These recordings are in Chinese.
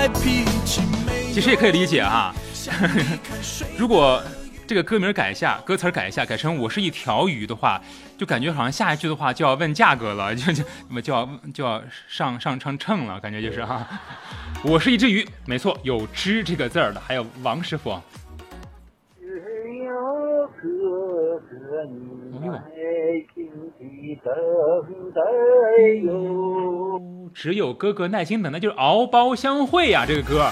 其实也可以理解哈，如果这个歌名改一下，歌词改一下，改成我是一条鱼的话，就感觉好像下一句的话就要问价格了，就要上秤了，感觉就是哈。我是一只鱼，没错，有只这个字儿的，还有王师傅。 只有哥哥你耐心地等待哟， 只有哥哥耐心等待，就是敖包相会呀、这个歌。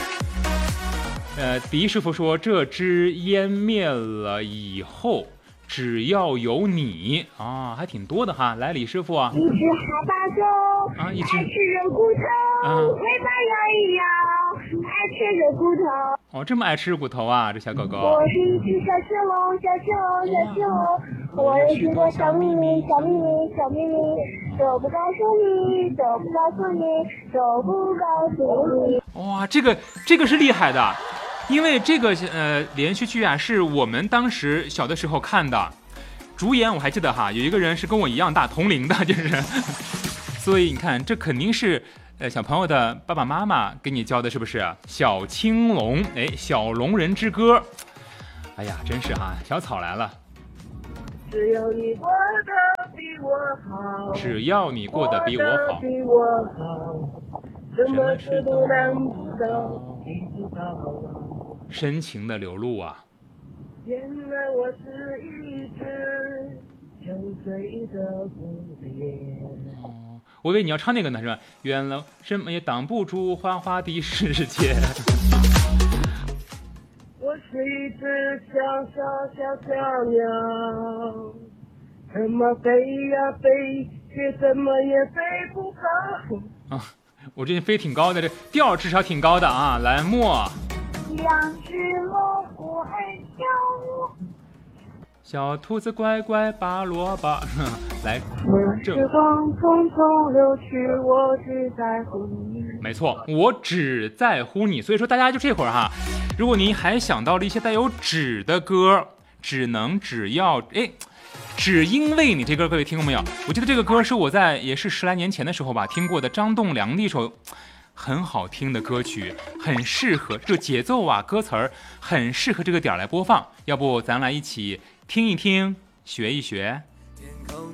狄师傅说，这支烟灭了以后，只要有你啊，还挺多的哈。来，李师傅啊， 一只哈巴狗啊，一只爱吃人骨头，尾巴摇一摇，爱吃人骨头。 哦，这么爱吃骨头啊，这小狗狗。 我是一只小青龙，小青龙，小青龙，我有许多小秘密，小秘密，小秘密，都不告诉你，都不告诉你，都不告诉你。 哇，这个是厉害的。因为这个连续剧啊，是我们当时小的时候看的，主演我还记得哈，有一个人是跟我一样大，同龄的，就是，所以你看，这肯定是小朋友的爸爸妈妈给你教的，是不是？小青龙，哎，小龙人之歌，哎呀，真是哈，小草来了。 只要你过得比我好， 只要你过得比我好， 比我好，什么事都难知道，你知道。 深情的流露啊！ 原来我是一只沉睡的蝴蝶。 哦，我以为你要唱那个呢，是吧？原来什么也挡不住花花的世界。 我是一只小鸟，怎么飞呀飞，却怎么也飞不高。 啊，我这飞挺高的，这调至少挺高的啊！来默。 两只老虎爱跳舞， 小兔子乖乖拔萝卜。来， 时光匆匆流去，我只在乎你。 没错，我只在乎你。所以说，大家就这会儿哈，如果您还想到了一些带有只的歌，只能只要只因为你这歌，各位听过没有？我记得这个歌是我在也是10来年前的时候吧听过的，张栋梁的一首很好听的歌曲，很适合这个节奏啊，歌词儿很适合这个点来播放。要不咱来一起听一听，学一学。